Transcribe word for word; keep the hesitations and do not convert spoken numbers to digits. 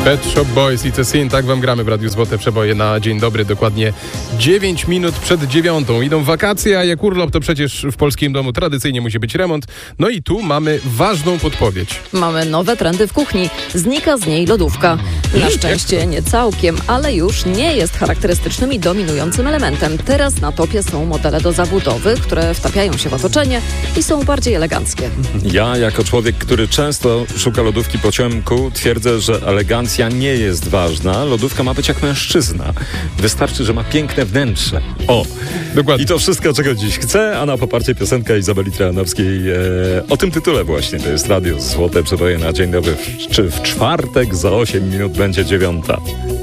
Pet Shop Boys i The Sin, tak wam gramy w Radiu Złote Przeboje na dzień dobry, dokładnie dziewięć minut przed dziewiątą. Idą wakacje, a jak urlop, to przecież w polskim domu tradycyjnie musi być remont. No i tu mamy ważną podpowiedź. Mamy nowe trendy w kuchni. Znika z niej lodówka. Na szczęście nie całkiem, ale już nie jest charakterystycznym i dominującym elementem. Teraz na topie są modele do zabudowy, które wtapiają się w otoczenie i są bardziej eleganckie. Ja, jako człowiek, który często szuka lodówki po ciemku, twierdzę, że elegancja nie jest ważna. Lodówka ma być jak mężczyzna. Wystarczy, że ma piękne wnętrze. O! Dokładnie. I to wszystko, czego dziś chcę, a na poparcie piosenka Izabeli Trojanowskiej e, o tym tytule właśnie. To jest Radio Złote Przeboje na dzień dobry. W, czy w czwartek za osiem minut będzie dziewiąta.